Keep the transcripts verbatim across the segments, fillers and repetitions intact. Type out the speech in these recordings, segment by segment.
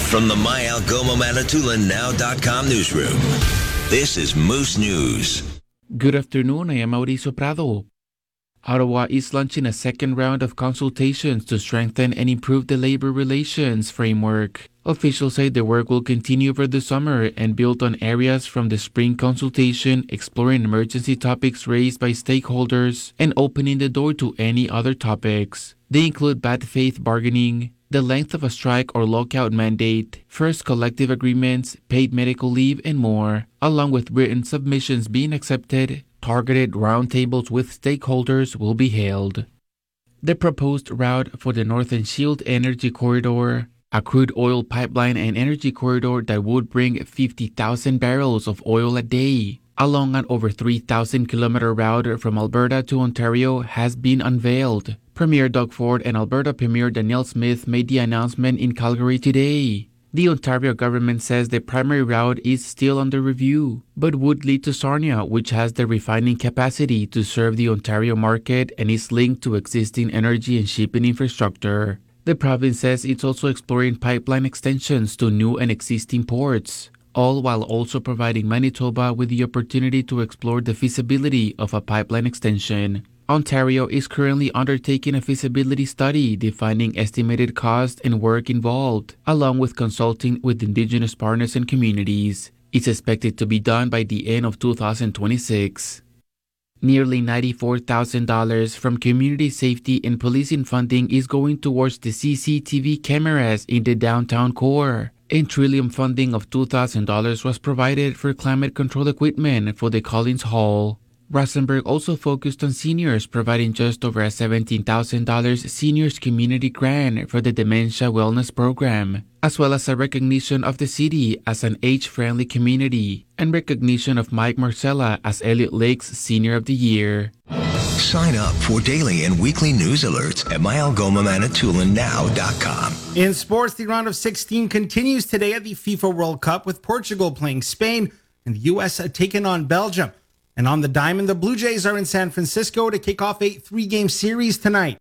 From the My Algoma Manitoulin Now dot com newsroom, this is Moose News. Good afternoon, I am Mauricio Prado. Ottawa is launching a second round of consultations to strengthen and improve the labor relations framework. Officials say the work will continue over the summer and build on areas from the spring consultation, exploring emergency topics raised by stakeholders and opening the door to any other topics. They include bad faith bargaining, the length of a strike or lockout mandate, first collective agreements, paid medical leave, and more, along with written submissions being accepted. Targeted roundtables with stakeholders will be held. The proposed route for the Northern Shield Energy Corridor, a crude oil pipeline and energy corridor that would bring fifty thousand barrels of oil a day, along an over three thousand kilometer route from Alberta to Ontario, has been unveiled. Premier Doug Ford and Alberta Premier Danielle Smith made the announcement in Calgary today. The Ontario government says the primary route is still under review, but would lead to Sarnia, which has the refining capacity to serve the Ontario market and is linked to existing energy and shipping infrastructure. The province says it's also exploring pipeline extensions to new and existing ports, all while also providing Manitoba with the opportunity to explore the feasibility of a pipeline extension. Ontario is currently undertaking a feasibility study defining estimated cost and work involved, along with consulting with Indigenous partners and communities. It's expected to be done by the end of two thousand twenty-six. Nearly ninety-four thousand dollars from community safety and policing funding is going towards the C C T V cameras in the downtown core. And Trillium funding of two thousand dollars was provided for climate control equipment for the Collins Hall. Rosenberg also focused on seniors, providing just over a seventeen thousand dollars Seniors Community Grant for the Dementia Wellness Program, as well as a recognition of the city as an age-friendly community and recognition of Mike Marcella as Elliott Lake's Senior of the Year. Sign up for daily and weekly news alerts at My Algoma Manitoulin Now dot com. In sports, the round of sixteen continues today at the FIFA World Cup, with Portugal playing Spain and the U S taking on Belgium. And on the diamond, the Blue Jays are in San Francisco to kick off a three-game series tonight.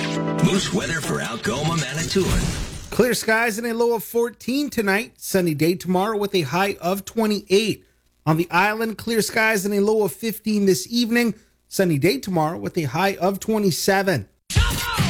Moose weather for Algoma, Manitoulin. Clear skies and a low of fourteen tonight. Sunny day tomorrow with a high of twenty-eight. On the island, clear skies and a low of fifteen this evening. Sunny day tomorrow with a high of twenty-seven.